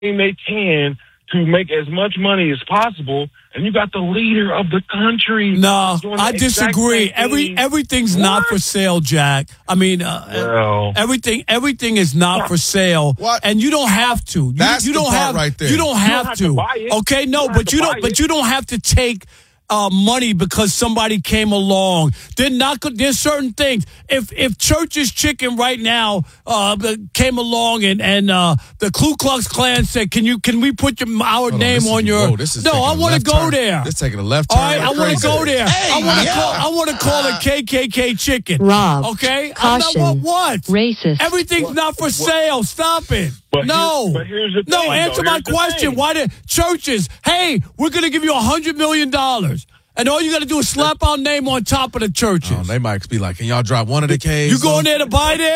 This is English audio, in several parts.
they can to make as much money as possible, and you got the leader of the country. No, I disagree. Everything's not for sale, Jack. I mean, everything is not for sale, and you don't have to. You don't have right there. You don't have to. Okay, no, but you don't. But you don't have to take money because somebody came along. There's certain things. If Church's Chicken right now came along and the Ku Klux Klan said, can we put our name on your? No, I want to go there. It's taking a left turn. All right, I want to go there. I want to call it KKK Chicken. Rob. Okay. Caution. What? Racist. Everything's not for sale. Stop it. But no. Here's the thing, answer my question. Why did churches? Hey, we're going to give you $100 million. And all you got to do is slap our name on top of the churches. Oh, they might be like, can y'all drop one of the Ks? You going there to buy there?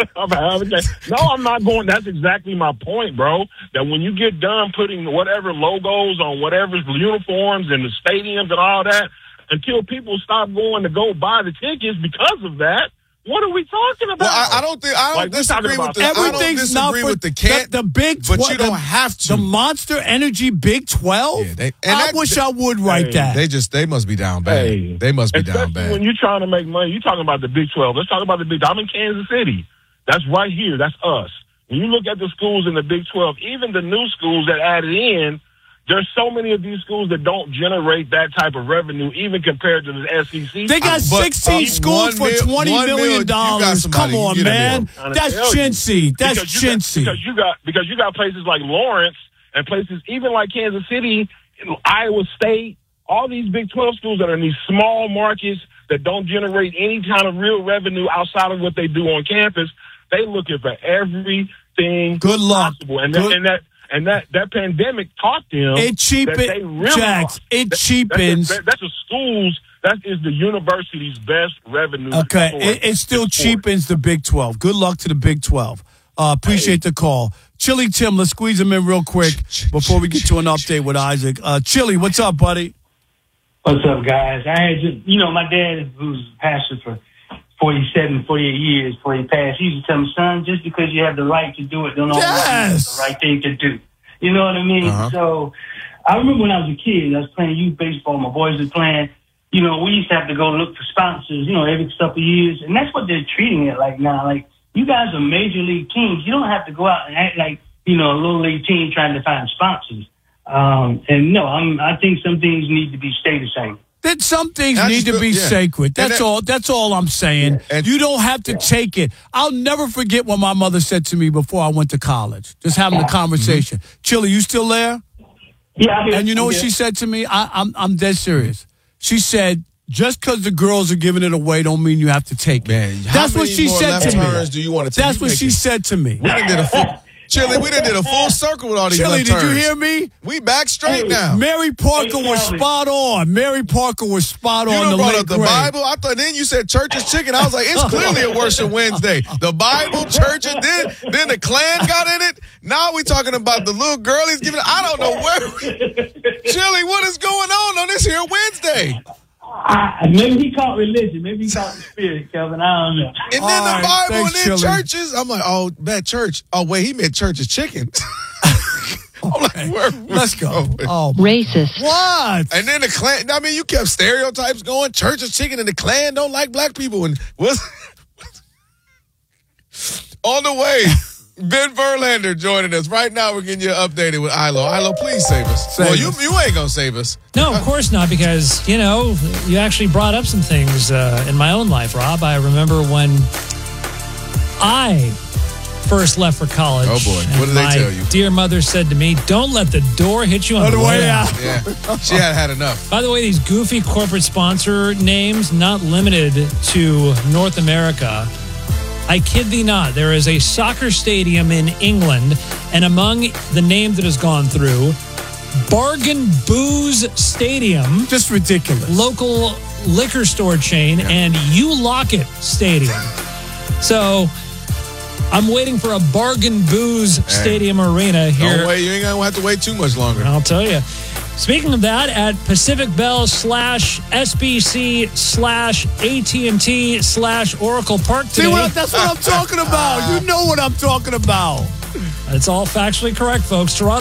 No, I'm not going. That's exactly my point, bro. That when you get done putting whatever logos on whatever uniforms and the stadiums and all that, until people stop going to go buy the tickets because of that, what are we talking about? Well, I don't disagree with the. Everything's not for the Big 12. But you don't have to. The Monster Energy Big 12. Yeah, I wish I would write that. They must be down bad. They must be down bad. When you're trying to make money, you're talking about the Big 12. Let's talk about the Big. I'm in Kansas City. That's right here. That's us. When you look at the schools in the Big 12, even the new schools that added in, there's so many of these schools that don't generate that type of revenue, even compared to the SEC. They got 16 schools for $20 million. Come on, man. That's chintzy. That's chintzy. Because you got places like Lawrence and places even like Kansas City, Iowa State, all these Big 12 schools that are in these small markets that don't generate any kind of real revenue outside of what they do on campus. They looking for everything Good luck. possible. And that pandemic taught them it cheapens, that they really Jax, it cheapens. That's the schools. That is the university's best revenue. Okay, it still cheapens the Big 12. Good luck to the Big 12. Appreciate the call. Chili Tim, let's squeeze him in real quick before we get to an update with Isaac. Chili, what's up, buddy? What's up, guys? I had just, my dad, who's pastor for 47, 48 years before he passed, he used to tell me, son, just because you have the right to do it, don't always mean it's the right thing to do. You know what I mean? Uh-huh. So I remember when I was a kid, I was playing youth baseball, my boys were playing, we used to have to go look for sponsors, every couple of years. And that's what they're treating it like now. Like, you guys are major league teams. You don't have to go out and act like, a little league team trying to find sponsors. I think some things need to stay the same. That some things need to be sacred. That's all. That's all I'm saying. Yeah. And you don't have to take it. I'll never forget what my mother said to me before I went to college. Just having a conversation. Mm-hmm. Chili, you still there? Yeah. And you know what she said to me? I'm dead serious. She said, just because the girls are giving it away don't mean you have to take it. That's what she said to me. Do you want to take? That's what she said to me. Chili, we done did a full circle with all these Chili, left did you turns. hear me? We back straight now. Mary Parker was spot on. Mary Parker was spot on. You The brought late up the grade. Bible. I thought then you said Church's Chicken. I was like, it's clearly a worship Wednesday. The Bible, churches, then the Klan got in it. Now we talking about the little girl he's giving. I don't know where. Chili, what is going on this here Wednesday? Maybe he caught religion. Maybe he caught the spirit, Kelvin. I don't know. And then the Bible and then churches. I'm like, oh, that church. Oh, wait, he meant Church's Chicken. I'm like, let's go. Oh, racist. What? And then the Klan. I mean, you kept stereotypes going. Church's Chicken and the Klan don't like black people. And what's on the way? Ben Verlander joining us. Right now, we're getting you updated with Ilo. Ilo, please save us. You ain't going to save us. No, of course not, because, you actually brought up some things in my own life, Rob. I remember when I first left for college. Oh, boy. What did they tell you? My dear mother said to me, don't let the door hit you on the way out. Yeah, she had enough. By the way, these goofy corporate sponsor names, not limited to North America. I kid thee not, there is a soccer stadium in England, and among the name that has gone through, Bargain Booze Stadium. Just ridiculous. Local liquor store chain, and You Lock It Stadium. So I'm waiting for a Bargain Booze Stadium arena here. Don't wait, you ain't going to have to wait too much longer. I'll tell you. Speaking of that, at Pacific Bell /SBC/AT&T/Oracle Park today. See, that's what I'm talking about. You know what I'm talking about. It's all factually correct, folks. Toronto